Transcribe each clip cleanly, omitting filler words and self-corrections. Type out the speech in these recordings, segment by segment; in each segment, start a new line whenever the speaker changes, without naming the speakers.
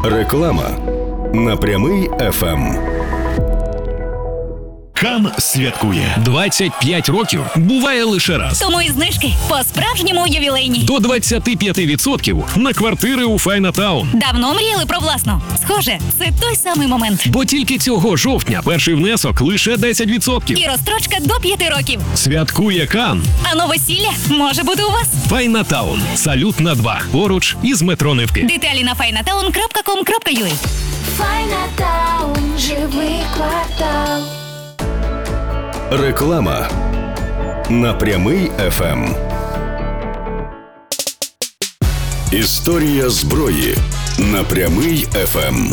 Реклама на Прямий ФМ.
Кан святкує 25 років. Буває лише раз.
Тому і знижки по-справжньому ювілейні.
До 25% на квартири у Файнатаун.
Давно мріяли про власну? Схоже, це той самий момент.
Бо тільки цього жовтня перший внесок лише 10%.
І розстрочка до 5 років.
Святкує Кан.
А новосілля може бути у вас.
Файнатаун. Салют на 2. Поруч із метро Невки.
Деталі на finatown.com.ua.
Файнатаун, живий квартал.
Реклама на Прямий ФМ. Історія зброї на Прямий ФМ.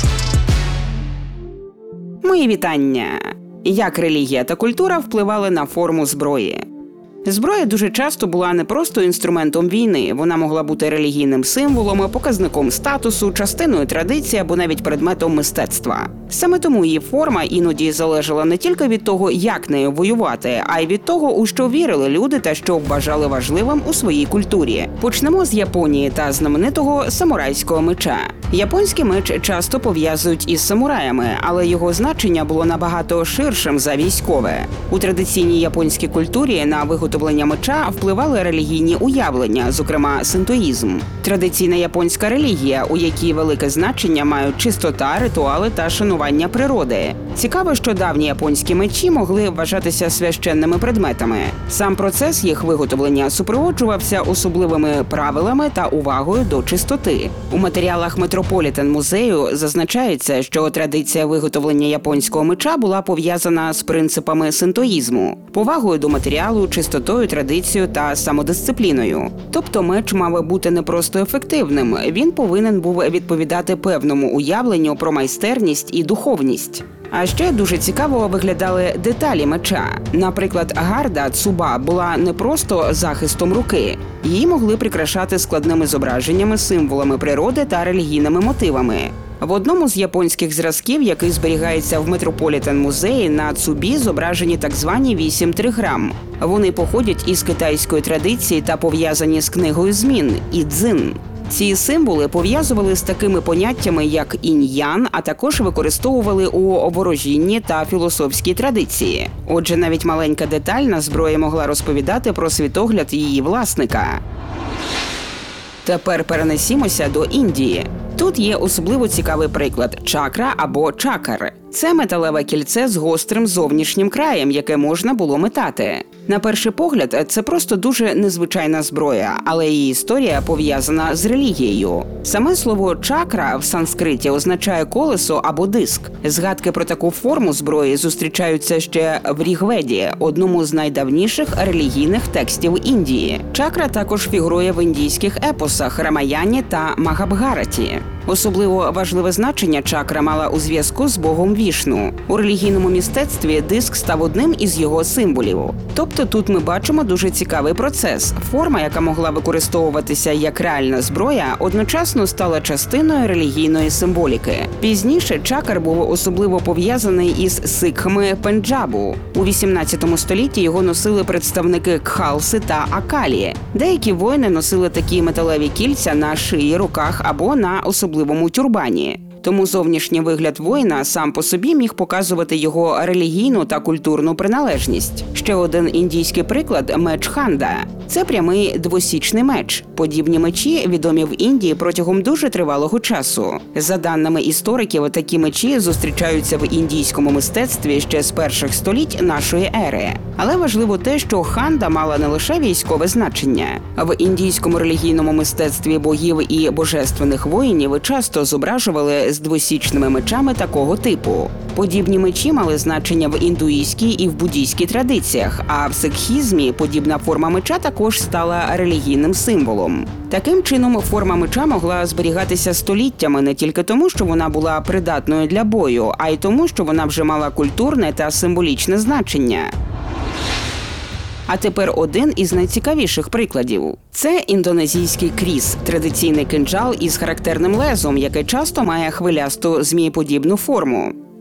Мої вітання. Як релігія та культура впливали на форму зброї? Зброя дуже часто була не просто інструментом війни. Вона могла бути релігійним символом, показником статусу, частиною традиції або навіть предметом мистецтва. Саме тому її форма іноді залежала не тільки від того, як нею воювати, а й від того, у що вірили люди та що вважали важливим у своїй культурі. Почнемо з Японії та знаменитого самурайського меча. Японський меч часто пов'язують із самураями, але його значення було набагато ширшим за військове. У традиційній японській культурі на виготовлення меча впливали релігійні уявлення, зокрема синтоїзм. Традиційна японська релігія, у якій велике значення мають чистота, ритуали та шанування природи. Цікаво, що давні японські мечі могли вважатися священними предметами. Сам процес їх виготовлення супроводжувався особливими правилами та увагою до чистоти. У матеріалах Метрополітен-музею зазначається, що традиція виготовлення японського меча була пов'язана з принципами синтоїзму, повагою до матеріалу, чистотою, традицією та самодисципліною. Тобто меч мав бути не просто ефективним, він повинен був відповідати певному уявленню про майстерність і духовність. А ще дуже цікаво виглядали деталі меча. Наприклад, гарда цуба була не просто захистом руки. Її могли прикрашати складними зображеннями, символами природи та релігійними мотивами. В одному з японських зразків, який зберігається в Метрополітен-музеї, на цубі зображені так звані 8 триграм. Вони походять із китайської традиції та пов'язані з книгою змін – ідзин. Ці символи пов'язували з такими поняттями, як інь-ян, а також використовували у ворожінні та філософській традиції. Отже, навіть маленька деталь на зброї могла розповідати про світогляд її власника. Тепер перенесімося до Індії. Тут є особливо цікавий приклад – чакра або чакар. Це металеве кільце з гострим зовнішнім краєм, яке можна було метати. На перший погляд, це просто дуже незвичайна зброя, але її історія пов'язана з релігією. Саме слово «чакра» в санскриті означає колесо або диск. Згадки про таку форму зброї зустрічаються ще в Рігведі, одному з найдавніших релігійних текстів Індії. Чакра також фігурує в індійських епосах Рамаяні та Магабхараті. Особливо важливе значення чакра мала у зв'язку з богом Вішну. У релігійному мистецтві диск став одним із його символів. Тобто тут ми бачимо дуже цікавий процес. Форма, яка могла використовуватися як реальна зброя, одночасно стала частиною релігійної символіки. Пізніше чакр був особливо пов'язаний із сикхами Пенджабу. У 18 столітті його носили представники Кхалси та Акалі. Деякі воїни носили такі металеві кільця на шиї, руках або на особливому тюрбані. Тому зовнішній вигляд воїна сам по собі міг показувати його релігійну та культурну приналежність. Ще один індійський приклад – меч ханда. Це прямий двосічний меч. Подібні мечі відомі в Індії протягом дуже тривалого часу. За даними істориків, такі мечі зустрічаються в індійському мистецтві ще з перших століть нашої ери. Але важливо те, що ханда мала не лише військове значення. В індійському релігійному мистецтві богів і божественних воїнів часто зображували з двосічними мечами такого типу. Подібні мечі мали значення в індуїзькій і в буддійській традиціях, а в сикхізмі подібна форма меча також стала релігійним символом. Таким чином, форма меча могла зберігатися століттями не тільки тому, що вона була придатною для бою, а й тому, що вона вже мала культурне та символічне значення. А тепер один із найцікавіших прикладів. Це індонезійський кріс – традиційний кинджал із характерним лезом, яке часто має хвилясту змієподібну форму.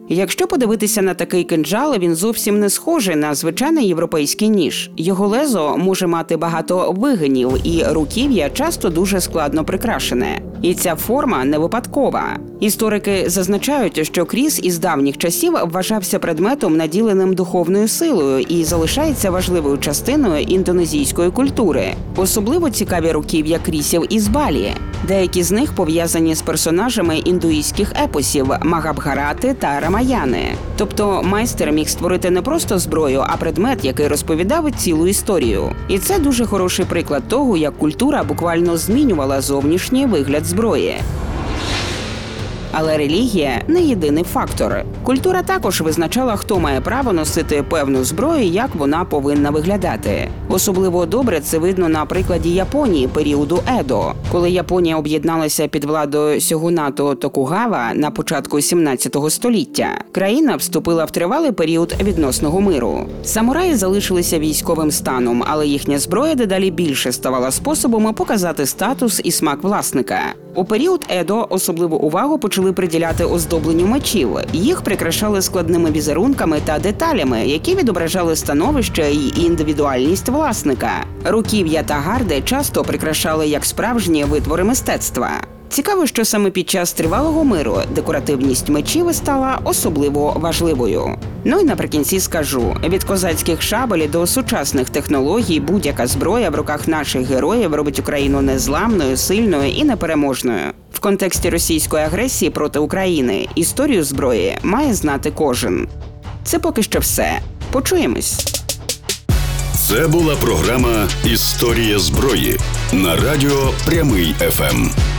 Якщо подивитися на такий кинджал, він зовсім не схожий на звичайний європейський ніж. Його лезо може мати багато вигинів, і руків'я часто дуже складно прикрашене. І ця форма не випадкова. Історики зазначають, що кріс із давніх часів вважався предметом, наділеним духовною силою, і залишається важливою частиною індонезійської культури. Особливо цікаві руків'я крісів із Балі. Деякі з них пов'язані з персонажами індуїстських епосів Магабхарати та Рамаяни. Тобто майстер міг створити не просто зброю, а предмет, який розповідав цілу історію. І це дуже хороший приклад того, як культура буквально змінювала зовнішній вигляд зброї. Але релігія не єдиний фактор. Культура також визначала, хто має право носити певну зброю і як вона повинна виглядати. Особливо добре це видно на прикладі Японії періоду Едо. Коли Японія об'єдналася під владою сьогунату Токугава на початку 17 століття, країна вступила в тривалий період відносного миру. Самураї залишилися військовим станом, але їхня зброя дедалі більше ставала способом показати статус і смак власника. У період Едо особливу увагу почали приділяти оздобленню мечів. Їх прикрашали складними візерунками та деталями, які відображали становище і індивідуальність власника. Руків'я та гарди часто прикрашали як справжні витвори мистецтва. Цікаво, що саме під час тривалого миру декоративність мечів стала особливо важливою. Ну і наприкінці скажу, від козацьких шабель до сучасних технологій будь-яка зброя в руках наших героїв робить Україну незламною, сильною і непереможною. В контексті російської агресії проти України історію зброї має знати кожен. Це поки що все. Почуємось.
Це була програма «Історія зброї» на радіо «Прямий ФМ».